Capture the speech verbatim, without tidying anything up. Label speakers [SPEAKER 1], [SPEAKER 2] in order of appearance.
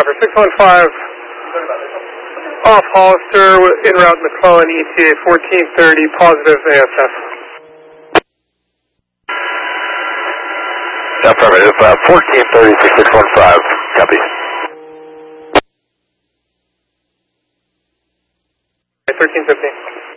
[SPEAKER 1] For six one five, off Hollister, en route McClellan, E T A fourteen thirty, positive A S F.
[SPEAKER 2] Affirmative, uh, fourteen thirty for six one five, copy.
[SPEAKER 1] thirteen fifty.